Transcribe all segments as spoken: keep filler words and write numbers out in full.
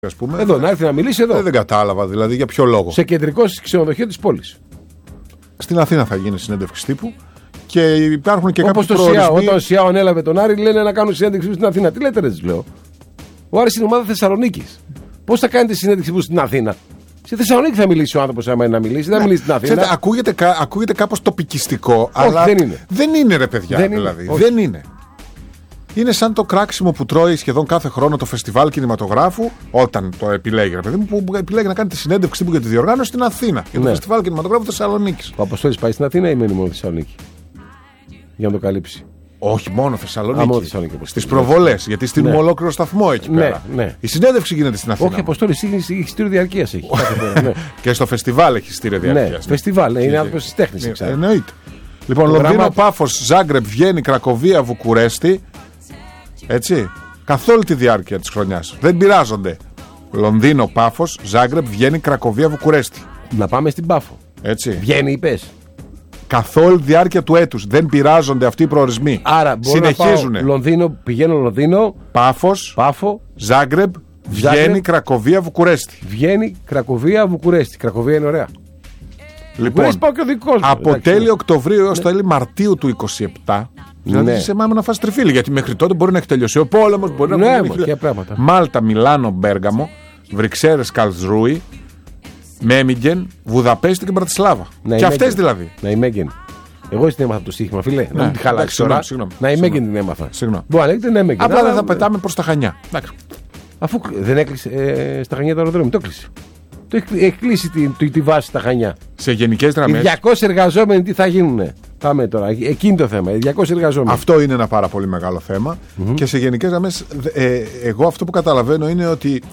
Ας πούμε. Εδώ, να έρθει να μιλήσει εδώ. Δεν, δεν κατάλαβα δηλαδή για ποιο λόγο. Σε κεντρικό ξενοδοχείο της πόλης. Στην Αθήνα θα γίνει συνέντευξη τύπου και υπάρχουν και όπως κάποιοι το προορισμοί. ΣΙΑ, όταν ο ΣΙΑ ανέλαβε τον Άρη, λένε να κάνουν συνέντευξη στην Αθήνα. Τι λέτε, ρε, τις λέω. Ο Άρης είναι ομάδα Θεσσαλονίκης. Πώς θα κάνετε συνέντευξη που στην Αθήνα? Στη Θεσσαλονίκη θα μιλήσει ο άνθρωπος, άμα είναι να μιλήσει. Δεν θα μιλήσει στην Αθήνα. Ξέρετε, ακούγεται, ακούγεται κάπως τοπικιστικό, Όχι, αλλά δεν είναι. Δεν είναι, ρε παιδιά. Δεν δηλαδή. είναι. Δεν είναι. Είναι σαν το κράξιμο που τρώει σχεδόν κάθε χρόνο το φεστιβάλ κινηματογράφου, όταν το επιλέγει, ρε παιδί μου, που επιλέγει να κάνει τη συνέντευξη που για τη διοργάνωση στην Αθήνα. Για το Ναι. φεστιβάλ κινηματογράφου Θεσσαλονίκης. Ο Αποστόλης πάει στην Αθήνα ή μένει μόνο Θεσσαλονίκη? Για να το καλύψει. Όχι μόνο Θεσσαλονίκη. Α, μόνο Θεσσαλονίκη. Στις προβολές, γιατί στείλουμε Ναι. ολόκληρο σταθμό εκεί Ναι, πέρα. ναι. Η συνέντευξη γίνεται στην Αθήνα. Όχι, Αποστόλη, έχει εισιτήριο διαρκείας έχει. κάθε φορά, ναι. Και στο φεστιβάλ έχει στήρε Ναι, διαρκείας. φεστιβάλ, ναι, είναι Και- άνθρωπος της τέχνης. Ε, εξάλλου. Εννοείται. Λοιπόν, Το Λονδίνο, γράμμα- Πάφος, Ζάγκρεπ, Βιέννη, Κρακοβία, Βουκουρέστι. Έτσι. Καθ' όλη τη διάρκεια της χρονιάς. Δεν πειράζονται. Λονδίνο, Πάφος, Ζάγκρεπ, Βιέννη, Κρακοβία, Βουκουρέστι. Να πάμε στην Πάφο. Έτσι. Βγαίνει, είπες. Καθ' όλη τη διάρκεια του έτους. Δεν πειράζονται αυτοί οι προορισμοί. Άρα μπορώ να συνεχίζουν. πάω Λονδίνο, πηγαίνω Λονδίνο, Πάφος, Πάφο, Ζάγκρεπ, Βιέννη, Ζάγκρεπ. Κρακοβία, Βουκουρέστι. Βγαίνει, Κρακοβία, Βουκουρέστι. Κρακοβία είναι ωραία. Λοιπόν, Βουκουρέστι πάω και ο δικός μου. από εντάξει. τέλη Οκτωβρίου έως τέλη Μαρτίου του είκοσι επτά. Δηλαδή Ναι. σε μάμε να φας τριφύλι, γιατί μέχρι τότε μπορεί να έχει τελειώσει ο πόλεμος, μπορεί να Ναι, έχουν μα, γίνει χιλιά- και πράγματα. Μάλτα, Μιλάνο, Μπέργαμο, Βρυξέλλες, Καλσρούι, Μέμιγκεν, Βουδαπέστη και Μπρατισλάβα. Να Και η αυτές Μέγεν. δηλαδή. Να η Μέγεν. Εγώ την έμαθα από το στοίχημα, φίλε. Να μην τη εντάξει, χαλάξει τώρα. συγγνώμη, Να η συγγνώμη. Μέγεν την έμαθα. Συγγνώμη. Μπορεί να λέγεται ναι, Μέγεν. Απλά αλλά- δεν θα πετάμε προς τα Χανιά. Εντάξει. Αφού δεν έκλεισε ε, στα Χανιά το αεροδρόμιο, το έκλεισε. Το έχει, έχει κλείσει τη, τη, τη βάση στα Χανιά. Σε γενικές Οι γραμμές. διακόσιοι εργαζόμενοι τι θα γίνουνε? Πάμε τώρα. Εκείνη το θέμα. Οι διακόσιοι εργαζόμενοι. Αυτό είναι ένα πάρα πολύ μεγάλο θέμα. Mm-hmm. Και σε γενικές γραμμές, ε, εγώ αυτό που καταλαβαίνω είναι ότι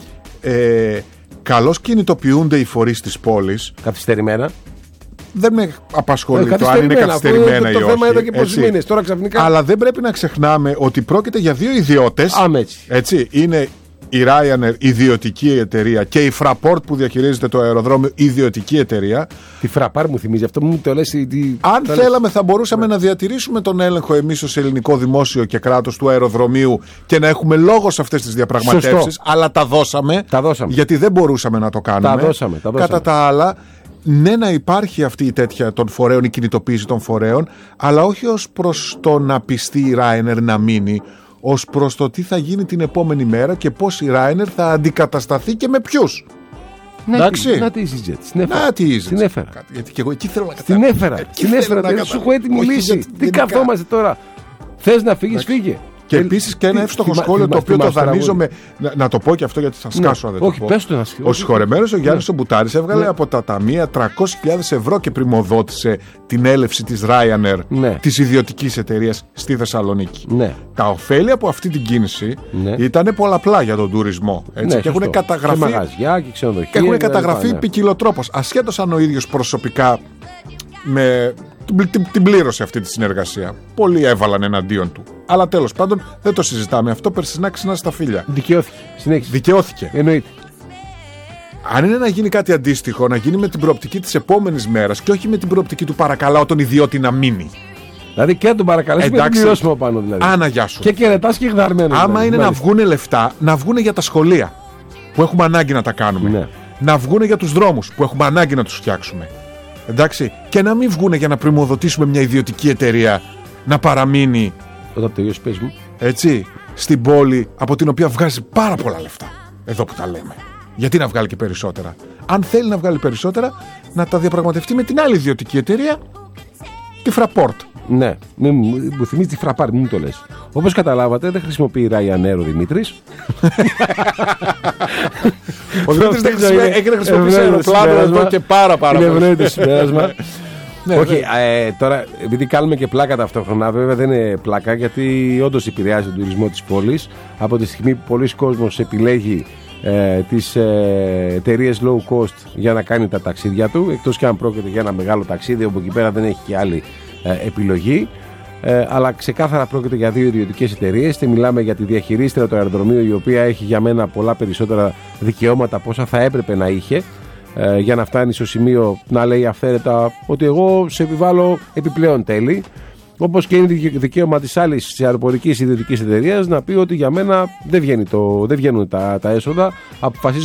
ε, καλώς κινητοποιούνται οι φορείς της πόλης. Καθυστερημένα. Δεν με απασχολεί Ε, το αν είναι καθυστερημένα ή το όχι. Το θέμα εδώ και πόσους έτσι. μήνες. Τώρα ξαφνικά. Αλλά δεν πρέπει να ξεχνάμε ότι πρόκειται για δύο ιδιώτες. Άμε έτσι. Έτσι. Είναι η Ryanair ιδιωτική εταιρεία και η Fraport που διαχειρίζεται το αεροδρόμιο ιδιωτική εταιρεία. Τη Φραπάρ μου θυμίζει αυτό, μου το λες. Τι... Αν το θέλαμε λες. θα μπορούσαμε να διατηρήσουμε τον έλεγχο εμείς ως ελληνικό δημόσιο και κράτος του αεροδρομίου και να έχουμε λόγο σε αυτές τις διαπραγματεύσεις. Σωστό. Αλλά τα δώσαμε, Τα δώσαμε. γιατί δεν μπορούσαμε να το κάνουμε. Τα δώσαμε, τα δώσαμε. Κατά τα άλλα, ναι, να υπάρχει αυτή η τέτοια των φορέων, η κινητοποίηση των φορέων, αλλά όχι ως προς το να πιστεί η Ryanair να μείνει, ως προς το τι θα γίνει την επόμενη μέρα και πώς η Ryanair θα αντικατασταθεί και με ποιους. Να Εντάξει. τη- Να τη EasyJet. Την έφερα. Να τι είσαι. Την έφερα. Γιατί και εγώ εκεί θέλω να Την καταλάβω. έφερα. Εκεί Την θέλω έφερα. να Δεν σου έχω καταλάβω. έτοιμη Όχι, λύση. γιατί Τι γενικά. καθόμαστε τώρα? Θες να φύγεις, φύγε. Και Ε, επίσης και ένα τι- εύστοχο θυμά- σχόλιο το θυμά- οποίο το θυμάσαι δανείζομαι. Να, να το πω και αυτό γιατί θα σκάσω αν δεν όχι, το πω. πες το να σκ- Ο όχι. συγχωρεμένος ο Γιάννης ο Μπουτάρης έβγαλε Ναι. από τα ταμεία τριακόσιες χιλιάδες ευρώ και πρημοδότησε την έλευση της Ryanair, Ναι. της ιδιωτικής εταιρείας στη Θεσσαλονίκη. Ναι. Τα ωφέλη από αυτή την κίνηση Ναι. ήταν πολλαπλά για τον τουρισμό. Έτσι, Ναι, και έχουν σωστό. καταγραφεί, Και μαγαζιά και ξενοδοχεία. και έχουν και τα καταγραφεί λοιπά, ναι. ποικιλοτρόπως. Ασχέτως αν ο ίδιος προσωπικά με την, την, την πλήρωσε αυτή τη συνεργασία. Πολλοί έβαλαν εναντίον του. Αλλά τέλος πάντων δεν το συζητάμε. Αυτό περσινά ξυνά στα φίλια. Δικαιώθηκε. Συνέχισε. Δικαιώθηκε. Εννοείται. Αν είναι να γίνει κάτι αντίστοιχο, να γίνει με την προοπτική της επόμενης μέρας και όχι με την προοπτική του παρακαλάω τον ιδιώτη να μείνει. Δηλαδή και να τον παρακαλέσουμε να τον Εντάξει. πληρώσουμε από πάνω. Δηλαδή. Άνα, γεια σου. Και κερατάς και γδαρμένο. Άμα δηλαδή. είναι να Μάλιστα. βγούνε λεφτά, να βγούνε για τα σχολεία που έχουμε ανάγκη να τα κάνουμε. Ναι. Να βγούνε για τους δρόμους που έχουμε ανάγκη να τους φτιάξουμε. Εντάξει. Και να μην βγούνε για να πρημοδοτήσουμε μια ιδιωτική εταιρεία να παραμείνει, Όταν τελειώσει, πες μου. έτσι, στην πόλη από την οποία βγάζει πάρα πολλά λεφτά. Εδώ που τα λέμε. Γιατί να βγάλει και περισσότερα? Αν θέλει να βγάλει περισσότερα, να τα διαπραγματευτεί με την άλλη ιδιωτική εταιρεία, τη Fraport. Ναι, μην μου μου θυμίζει τη Φραπάρ, μην μου το λες. Όπως καταλάβατε, δεν χρησιμοποιεί Ryanair ο Δημήτρης. Ο Δημήτρης δεν Αυτό χρησιμο- είναι έχει να χρησιμοποιήσει ευνοϊκό αεροπλάνο εδώ συμπέρασμα. και πάρα πάρα Είναι πολύ. ευνοϊκό συμπέρασμα. Ναι, Όχι, ναι. ε, τώρα επειδή κάνουμε και πλάκα ταυτόχρονα, βέβαια δεν είναι πλάκα γιατί όντως επηρεάζει τον τουρισμό της πόλης από τη στιγμή που πολλοί κόσμος επιλέγει ε, τις ε, εταιρείες low cost για να κάνει τα ταξίδια του, εκτός και αν πρόκειται για ένα μεγάλο ταξίδι όπου εκεί πέρα δεν έχει και άλλη ε, επιλογή. Ε, αλλά ξεκάθαρα πρόκειται για δύο ιδιωτικές εταιρείες. Είτε μιλάμε για τη διαχειρίστρια του αεροδρομίου, η οποία έχει για μένα πολλά περισσότερα δικαιώματα από όσα θα έπρεπε να είχε, ε, για να φτάνει στο σημείο να λέει αυθαίρετα ότι εγώ σε επιβάλλω επιπλέον τέλη. Όπως και είναι δικαίωμα της άλλης της αεροπορικής ιδιωτικής εταιρείας να πει ότι για μένα δεν, βγαίνει το, δεν βγαίνουν τα, τα έσοδα. Αποφασίζω